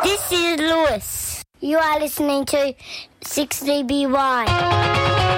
This is Lewis. You are listening to 6DBY.